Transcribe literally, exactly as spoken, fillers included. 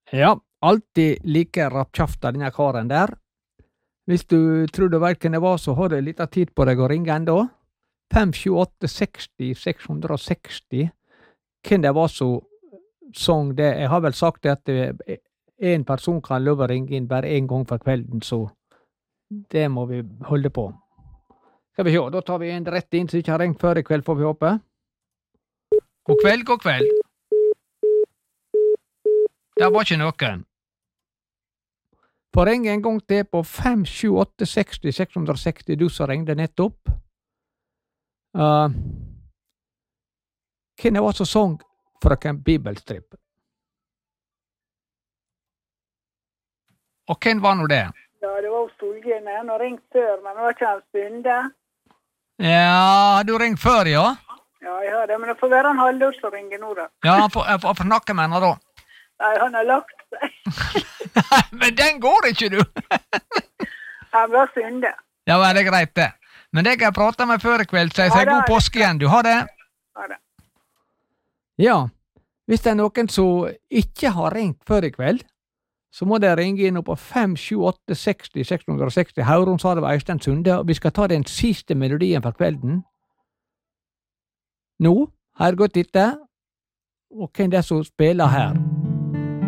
Ja, alltid like rappkjafta denne karen der. Hvis du tror du vet hvem det var, så har du litt tid på deg å ringe enda. fem sju åtte seksti seks hundre og seksti. Hvem det var som sang det? Jeg har vel sagt det at en person kan love å ringe inn bare en gang for kvelden, så det må vi holde på. Skal vi se, da tar vi en rett inn som ikke har ringt før i kveld, får vi håpe. God kveld, god kveld. Det var ikke noen. Få ringe en gang til på fem sju åtte seksti seks hundre og seksti, du som ringde nettopp. Uh, hvem det var som sang frøken Bibelstrip? Og hvem var nå det? Ja, det var Solgren. Han har ringt før, men det var ikke en stund. Ja, har du ringt før, ja? Ja, jeg har det, men det får være en halvår som ringer nå, da. Ja, jeg får, jeg får, jeg får snakke med henne da. Nei, han har lagt seg. Nei, men den går ikke, du! Han var synde. Ja, men det er greit, det. Men det kan jeg prate med før i kveld, så jeg sier god påske igjen. Du har det? Ha det. Ja, hvis det er noen som ikke har ringt før i kveld, så må de ringe inn på fem sju åtte seksti seks hundre og seksti. Hauron sa det var Øystein Sunde, og vi skal ta den siste melodien for kvelden. Nå har jeg gått etter, og hvem det er som spiller her?